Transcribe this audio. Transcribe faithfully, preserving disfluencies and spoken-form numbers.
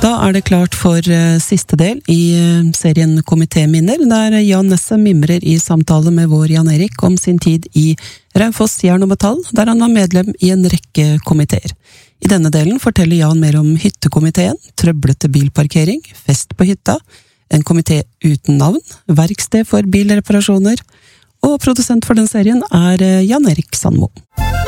Da er det klart for uh, siste del i uh, serien Komitéminner, der Jan Nesse mimrer i samtale med vår Jan Erik om sin tid i Raufoss Jern og Metall, der han var medlem i en rekke komiteer. I denne delen forteller Jan mer om hyttekomiteen, trøblete bilparkering, fest på hytta, en komité uten navn, verksted for bilreparasjoner, og produsent for den serien er uh, Jan Erik Sandmo.